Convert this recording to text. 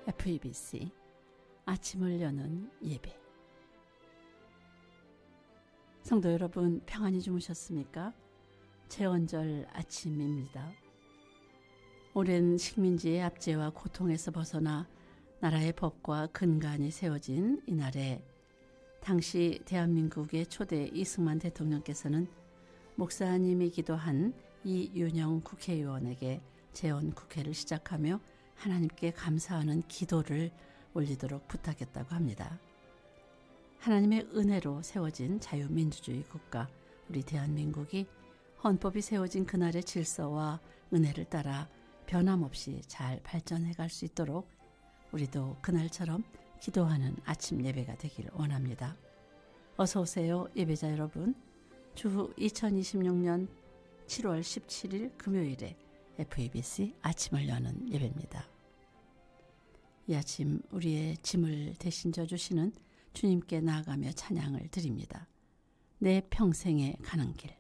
FEBC 아침을 여는 예배. 성도 여러분, 평안히 주무셨습니까? 제헌절 아침입니다. 오랜 식민지의 압제와 고통에서 벗어나 나라의 법과 근간이 세워진 이날에 당시 대한민국의 초대 이승만 대통령께서는 목사님이기도 한 이윤영 국회의원에게 제헌국회를 시작하며 하나님께 감사하는 기도를 올리도록 부탁했다고 합니다. 하나님의 은혜로 세워진 자유민주주의 국가 우리 대한민국이 헌법이 세워진 그날의 질서와 은혜를 따라 변함없이 잘 발전해 갈 수 있도록 우리도 그날처럼 기도하는 아침 예배가 되길 원합니다. 어서 오세요, 예배자 여러분. 주후 2026년 7월 17일 금요일에 FEBC 아침을 여는 예배입니다. 이 아침 우리의 짐을 대신 져주시는 주님께 나아가며 찬양을 드립니다. 내 평생에 가는 길.